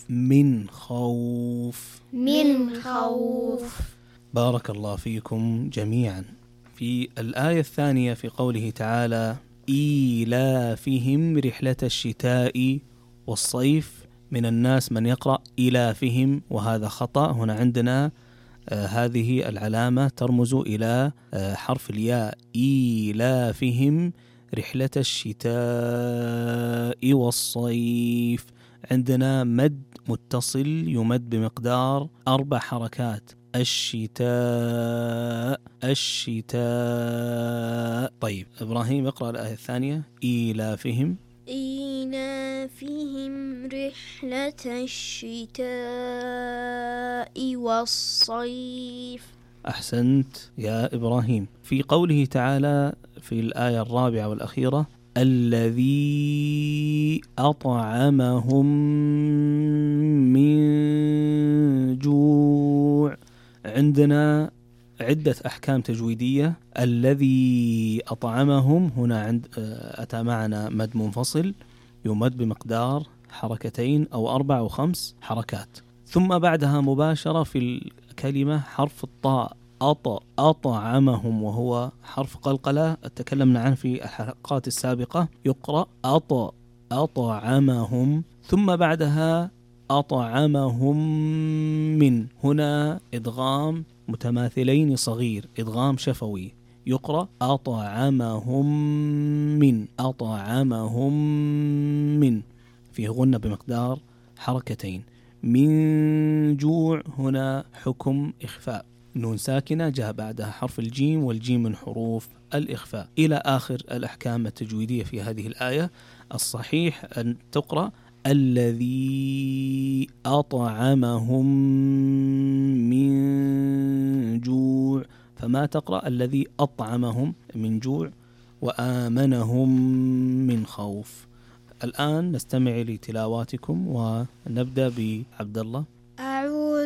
من خوف. من خوف. بارك الله فيكم جميعا. في الآية الثانية في قوله تعالى إيلافهم رحلة الشتاء والصيف، من الناس من يقرأ إيلافهم وهذا خطأ. هنا عندنا هذه العلامة ترمز إلى حرف الياء، إيلافهم رحلة الشتاء والصيف. عندنا مد متصل يمد بمقدار 4 حركات، الشتاء الشتاء. طيب إبراهيم اقرأ الآية الثانية. إيلافهم إيلافهم رحلة الشتاء والصيف. أحسنت يا إبراهيم. في قوله تعالى في الآية الرابعة والأخيرة الذي أطعمهم من جوع، عندنا عدة أحكام تجويدية. الذي أطعمهم هنا أتى معنا مد منفصل يمد بمقدار 2 أو 4 أو 5 حركات، ثم بعدها مباشرة في الكلمة حرف الطاء أطعمهم، وهو حرف قلقلة تكلمنا عنه في الحلقات السابقة، يقرأ أطعمهم، ثم بعدها أطعمهم من. هنا إدغام متماثلين صغير، إدغام شفوي، يقرأ أطعمهم من فيه غنة بمقدار 2. من جوع هنا حكم إخفاء، نون ساكنة جاء بعدها حرف الجيم، والجيم من حروف الإخفاء. إلى آخر الأحكام التجويدية في هذه الآية. الصحيح أن تقرأ الذي أطعمهم من جوع، فما تقرأ الذي أطعمهم من جوع وآمنهم من خوف. الآن نستمع لتلاواتكم ونبدأ بعبد الله.